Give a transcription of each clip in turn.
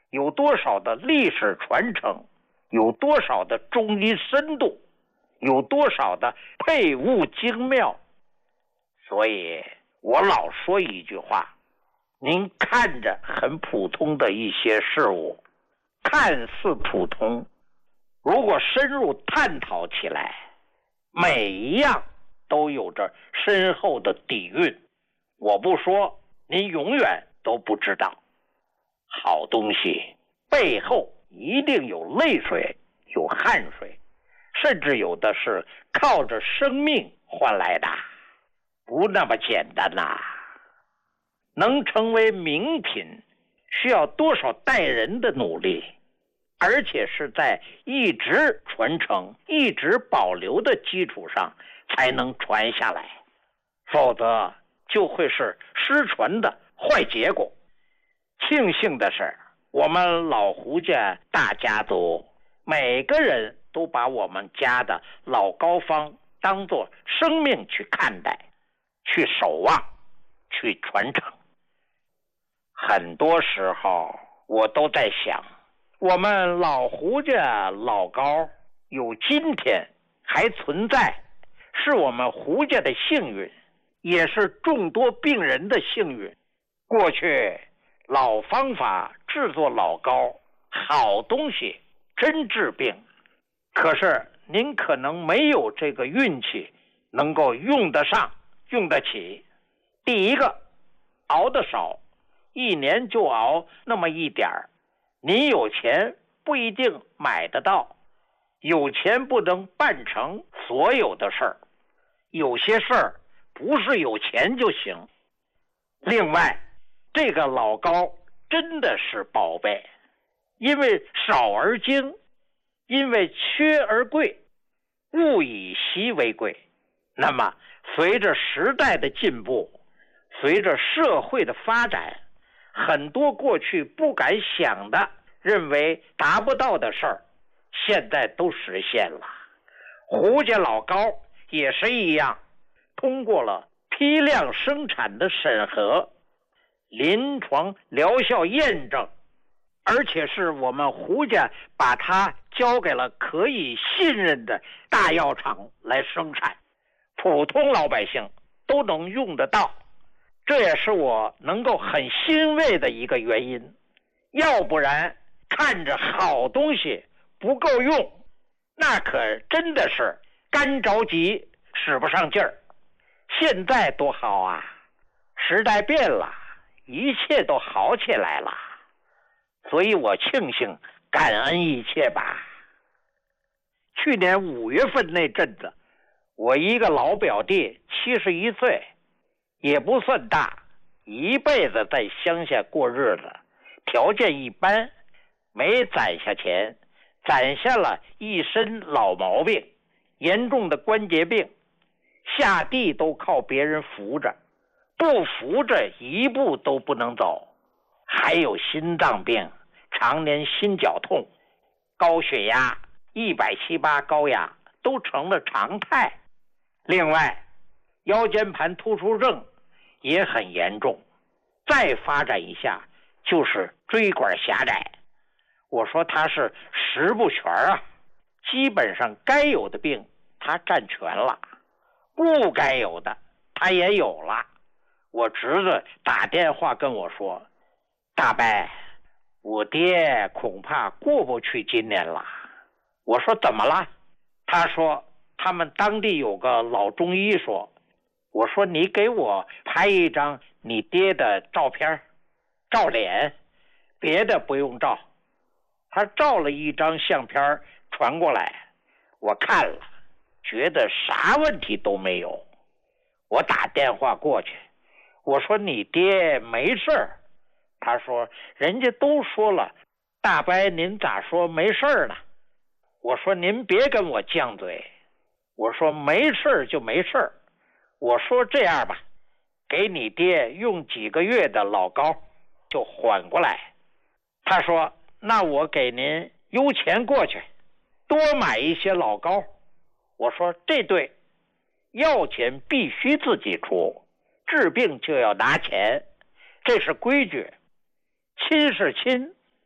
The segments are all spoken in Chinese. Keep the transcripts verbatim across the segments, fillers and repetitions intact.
有多少的历史传承，有多少的中医深度，有多少的配物精妙。所以我老说一句话，您看着很普通的一些事物，看似普通，如果深入探讨起来，每一样都有着深厚的底蕴。我不说，您永远都不知道。好东西背后一定有泪水，有汗水，甚至有的是靠着生命换来的，不那么简单呐、啊。能成为名品，需要多少代人的努力，而且是在一直传承、一直保留的基础上才能传下来，否则就会是失传的坏结果。庆幸的是，我们老胡家大家族每个人都把我们家的老高方当作生命去看待，去守望，去传承。很多时候我都在想，我们老胡家老高有今天还存在，是我们胡家的幸运，也是众多病人的幸运。过去老方法制作老膏，好东西真治病，可是您可能没有这个运气能够用得上用得起。第一个，熬得少，一年就熬那么一点儿，您有钱不一定买得到，有钱不能办成所有的事儿，有些事儿不是有钱就行。另外，这个老膏真的是宝贝，因为少而精，因为缺而贵，物以稀为贵。那么随着时代的进步，随着社会的发展，很多过去不敢想的，认为达不到的事儿，现在都实现了。胡家老膏也是一样，通过了批量生产的审核，临床疗效验证，而且是我们胡家把它交给了可以信任的大药厂来生产，普通老百姓都能用得到。这也是我能够很欣慰的一个原因，要不然看着好东西不够用，那可真的是干着急使不上劲儿。现在多好啊，时代变了，一切都好起来了，所以我庆幸感恩一切吧。去年五月份那阵子，我一个老表弟七十一岁，也不算大，一辈子在乡下过日子，条件一般，没攒下钱，攒下了一身老毛病，严重的关节病，下地都靠别人扶着，不扶着一步都不能走，还有心脏病，常年心绞痛，高血压一百七八高压都成了常态。另外腰间盘突出症也很严重，再发展一下就是椎管狭窄。我说他是十不全啊，基本上该有的病他占全了，不该有的他也有了。我侄子打电话跟我说，大伯，我爹恐怕过不去今年了。我说怎么了？他说他们当地有个老中医说。我说你给我拍一张你爹的照片，照脸，别的不用照。他照了一张相片传过来，我看了，觉得啥问题都没有。我打电话过去，我说你爹没事儿。他说人家都说了，大伯您咋说没事儿呢？我说您别跟我犟嘴，我说没事儿就没事儿。我说这样吧，给你爹用几个月的老膏就缓过来。他说那我给您邮钱过去，多买一些老膏。我说这对，药钱必须自己出，治病就要拿钱，这是规矩，亲是亲，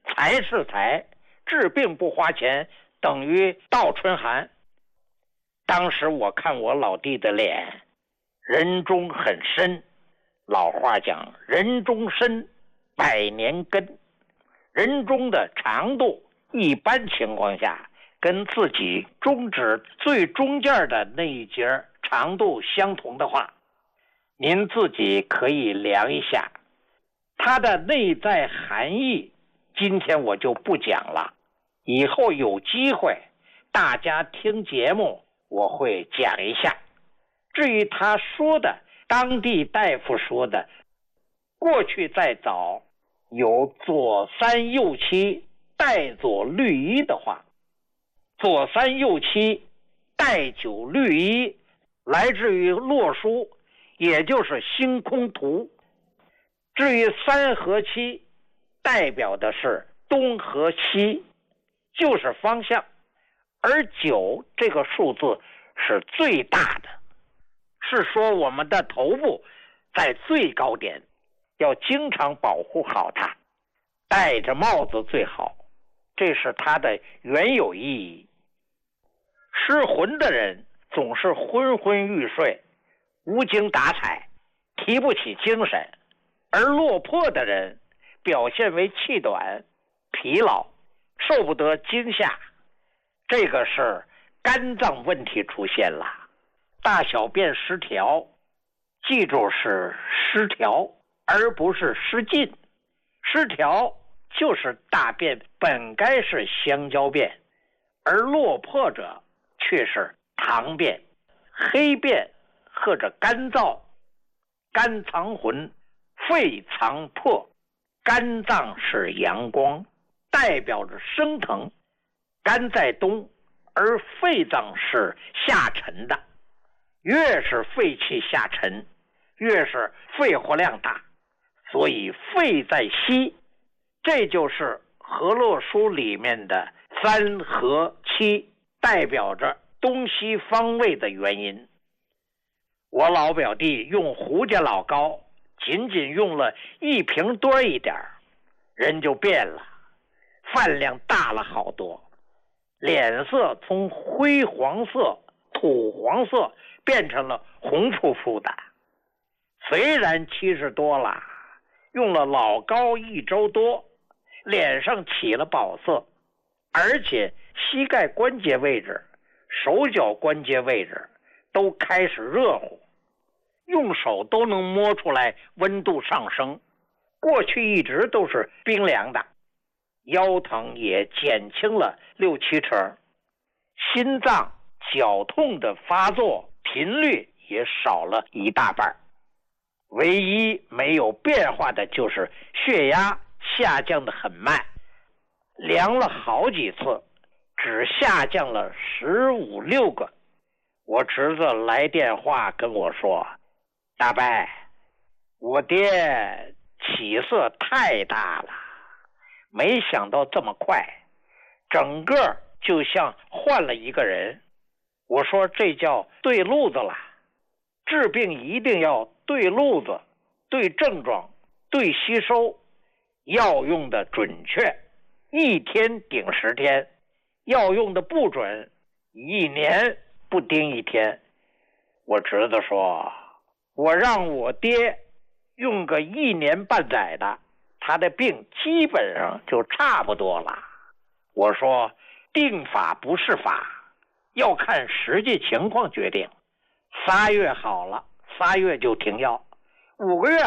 财是财，治病不花钱，等于倒春寒。当时我看我老弟的脸，人中很深，老话讲人中深，百年根。人中的长度一般情况下跟自己中指最中间的那一节长度相同的话，您自己可以量一下它的内在含义。今天我就不讲了，以后有机会大家听节目我会讲一下。至于他说的当地大夫说的过去再早有左三右七带左律一的话，左三右七带九律一来自于洛书，也就是星空图。至于三和七代表的是东和西，就是方向。而九这个数字是最大的，是说我们的头部在最高点，要经常保护好它，戴着帽子最好，这是它的原有意义。失魂的人总是昏昏欲睡，无精打采，提不起精神，而落魄的人表现为气短、疲劳，受不得惊吓。这个是肝脏问题出现了，大小便失调，记住是失调而不是失禁。失调就是大便本该是香蕉便，而落魄者却是糖便、黑便或者干燥。肝藏魂，肺藏魄，肝脏是阳光，代表着升腾。肝在东，而肺脏是下沉的，越是肺气下沉，越是肺活量大，所以肺在西。这就是河洛书里面的三和七，代表着东西方位的原因。我老表弟用胡家老膏仅仅用了一瓶多一点，人就变了，饭量大了好多，脸色从灰黄色、土黄色变成了红扑扑的。虽然七十多了，用了老膏一周多，脸上起了宝色，而且膝盖关节位置、手脚关节位置都开始热乎，用手都能摸出来温度上升，过去一直都是冰凉的。腰疼也减轻了六七成，心脏绞痛的发作频率也少了一大半。唯一没有变化的就是血压下降的很慢，量了好几次，只下降了十五六个。我侄子来电话跟我说，大伯，我爹起色太大了，没想到这么快，整个就像换了一个人。我说这叫对路子了，治病一定要对路子，对症状，对吸收，药用的准确，一天顶十天，药用的不准，一年不盯一天。我侄子说，我让我爹用个一年半载的，他的病基本上就差不多了。我说定法不是法，要看实际情况决定。仨月好了，仨月就停药，五个月